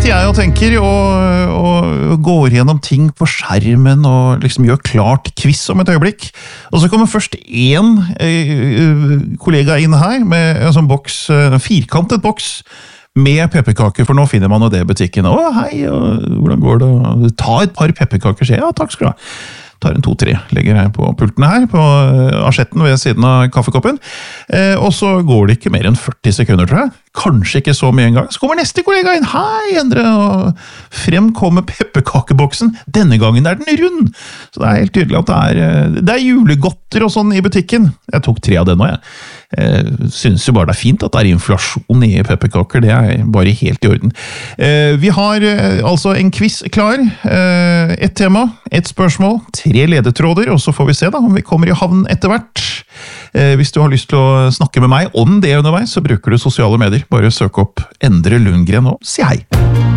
sitter jeg og tenker og går gjennom ting på skjermen og liksom gjør klart quiz om et øyeblikk. Og så kommer først en kollega inn her med en sånn boks, en firkantet boks med pepperkaker, for nå finner man jo det i butikken. Å, hei, hvordan går det? Ta et par pepperkaker, sier jeg. Ja, takk skal du ha. Tar en 2-3, legger her på pulten her, på asjetten ved siden av kaffekoppen. Og så går det ikke mer enn 40 sekunder, tror jeg. Kanskje ikke så mye en gang. Så kommer neste kollega inn. Hei, Endre! Og frem kommer pepperkakeboksen. Denne gangen er den rund. Så det er helt tydelig at det er julegodter og sånn i butikken. Jeg tok 3 av det nå, jeg. Synes jo bare det er fint at det er inflasjon i pepperkaker. Det er bare helt i orden. Vi har altså en quiz klar. Et tema, et spørsmål, 3 ledetråder, og så får vi se da om vi kommer i havn etter hvert. Hvis du har lyst til å snakke med meg om det underveis, så bruker du sosiale medier. Bare søk opp Endre Lundgren og si hei.